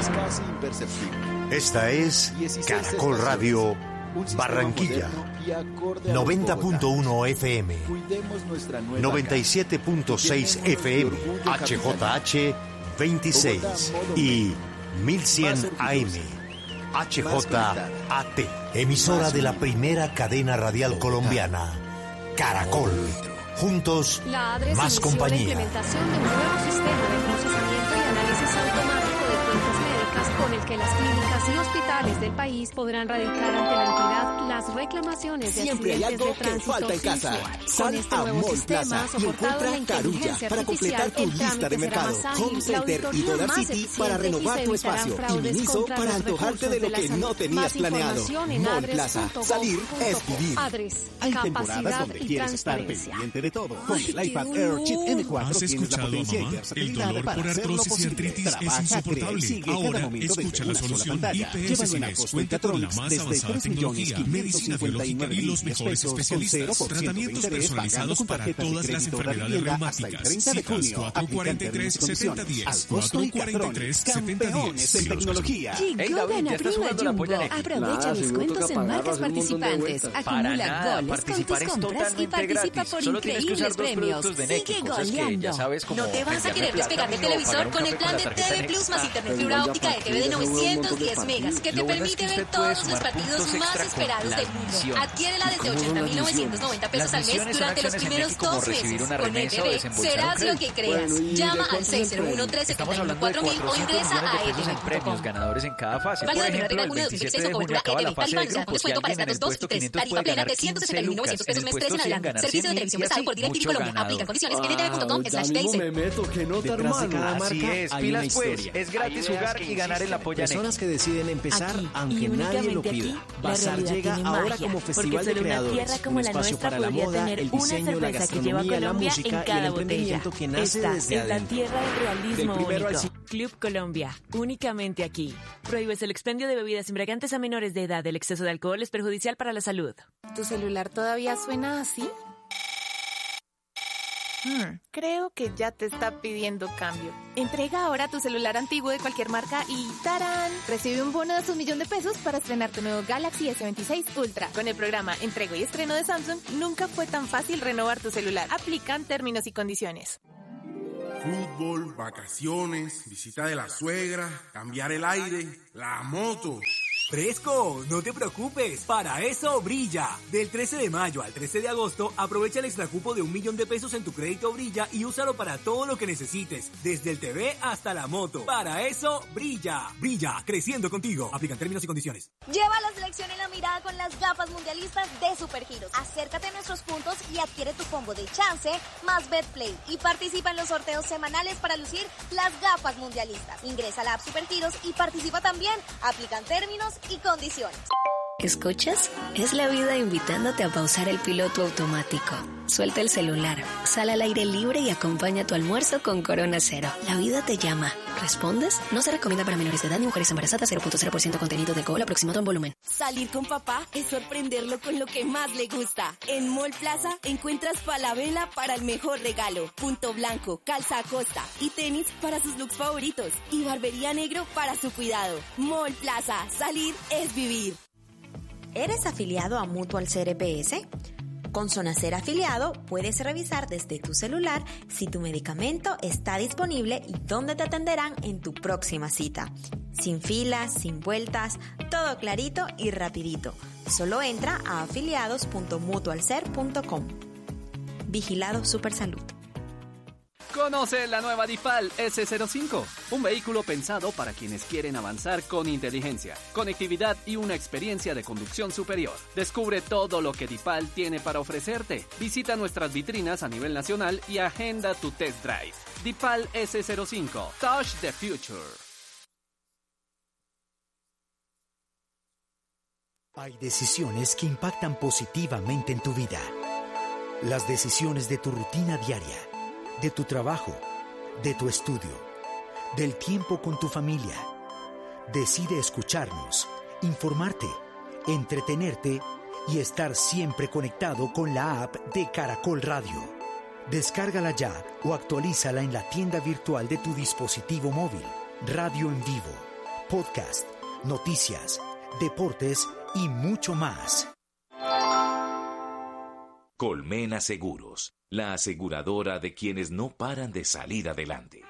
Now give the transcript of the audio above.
Es casi imperceptible. Esta es Caracol Radio Barranquilla. 90.1 FM. 97.6 FM. HJH 26 y 1100 AM. HJAT. Emisora de la primera cadena radial colombiana. Caracol. Juntos, más compañía. La implementación de un nuevo sistema de procesamiento y análisis automático de cuentas médicas con el que las clínicas y hospitales del país podrán radicar ante la entidad las reclamaciones de siempre hay accidentes algo de tránsito que falta en casa. Sal a Mall Plaza y encuentra Carulla para completar tu lista de mercado. Home Center y Dollar City para renovar tu espacio. Y Miniso para antojarte de lo que no tenías planeado. Mall Plaza. Salir es vivir. Hay temporadas donde quieres estar pendiente de todo. Con el iPad Air Chip M4 ¿Has escuchado, mamá? El dolor por artrosis y artritis es insoportable. Ahora escucha la solución IPS Cines. Cuenta con la más avanzada tecnología, medicina biológica y los mejores especialistas. Tratamientos personalizados para todas las enfermedades reumáticas. Citas 443-7010. 443-7010. en tecnología. Llegó Ganaprima Jumbo. Aprovecha descuentos en marcas participantes. Acumula goles con tus compras y participa por increíbles premios. Sigue goleando. No te vas a querer despegar del televisor con el plan de TV Plus más internet fibra óptica de TV de 910 megas que te permite ver todos los partidos más esperados del mundo. Adquiérela desde 80.990 pesos al mes durante los primeros 2 meses. Con ETV serás lo que creas. Llama al 601-371-4000 o ingresa a etv.com. Ganadores en cada fase. Válido de regla 1 de 2023 con cobertura ETV. Tarifa anunciada con descuento para estratos 2 y 3. Tarifa plena de 161.900 pesos mes 3 en adelante. Servicio de televisión prestado por DirecTV Colombia. Aplican condiciones en etv.com/DIC. me meto que no te hermano. Así es, pilas pues. Es gratis jugar y ganar en la Polla Next. Personas que deciden empezar Aquí, aunque y nadie lo únicamente pida. aquí, la Bazar realidad llega tiene ahora magia, como festival porque de solo una creadores. tierra como Un la espacio nuestra para la podría moda, tener el una diseño, la cerveza que lleva a gastronomía, la Colombia música en y el cada botella. entretenimiento que nace Esta desde es la adentro. tierra del realismo Del primero al único. Club Colombia, únicamente aquí. Prohíbes el expendio de bebidas embriagantes a menores de edad. El exceso de alcohol es perjudicial para la salud. ¿Tu celular todavía suena así? Creo que ya te está pidiendo cambio. Entrega ahora tu celular antiguo de cualquier marca y ¡tarán! Recibe un bono de $1.000.000 para estrenar tu nuevo Galaxy S26 Ultra. Con el programa Entrego y Estreno de Samsung, nunca fue tan fácil renovar tu celular. Aplican términos y condiciones. Fútbol, vacaciones, visita de la suegra, cambiar el aire, la moto. Fresco, no te preocupes, para eso brilla. Del 13 de mayo al 13 de agosto, aprovecha el extracupo de $1.000.000 en tu crédito Brilla y úsalo para todo lo que necesites, desde el TV hasta la moto. Para eso brilla. Brilla, creciendo contigo. Aplican términos y condiciones. Lleva la selección en la mirada con las gafas mundialistas de Supergiros. Acércate a nuestros puntos y adquiere tu combo de chance más BetPlay y participa en los sorteos semanales para lucir las gafas mundialistas. Ingresa a la app Supergiros y participa también. Aplican términos y condiciones. ¿Escuchas? Es la vida invitándote a pausar el piloto automático. Suelta el celular, sal al aire libre y acompaña tu almuerzo con Corona Cero. La vida te llama. ¿Respondes? No se recomienda para menores de edad ni mujeres embarazadas. 0.0% contenido de alcohol aproximado en volumen. Salir con papá es sorprenderlo con lo que más le gusta. En Mall Plaza encuentras Falabella para el mejor regalo, punto blanco, calza Acosta y tenis para sus looks favoritos y barbería negro para su cuidado. Mall Plaza, salir es vivir. ¿Eres afiliado a Mutual CRPS? Con Sonacer afiliado puedes revisar desde tu celular si tu medicamento está disponible y dónde te atenderán en tu próxima cita. Sin filas, sin vueltas, todo clarito y rapidito. Solo entra a afiliados.mutualcer.com. Vigilado Supersalud. Conoce la nueva DIPAL S05, un vehículo pensado para quienes quieren avanzar con inteligencia, conectividad y una experiencia de conducción superior. Descubre todo lo que DIPAL tiene para ofrecerte. Visita nuestras vitrinas a nivel nacional y agenda tu test drive. DIPAL S05, Touch the Future. Hay decisiones que impactan positivamente en tu vida. Las decisiones de tu rutina diaria, de tu trabajo, de tu estudio, del tiempo con tu familia. Decide escucharnos, informarte, entretenerte y estar siempre conectado con la app de Caracol Radio. Descárgala ya o actualízala en la tienda virtual de tu dispositivo móvil. Radio en vivo, podcast, noticias, deportes y mucho más. Colmena Seguros, la aseguradora de quienes no paran de salir adelante.